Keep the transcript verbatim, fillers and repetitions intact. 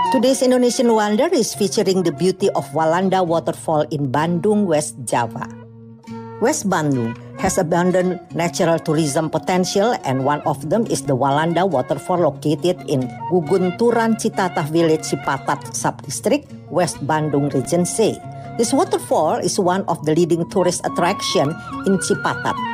Today's Indonesian Wonder is featuring the beauty of Walanda Waterfall in Bandung, West Java. West Bandung has abundant natural tourism potential, and one of them is the Walanda Waterfall located in Gugunturan Citatah Village, Cipatat Subdistrict, West Bandung Regency. This waterfall is one of the leading tourist attractions in Cipatat.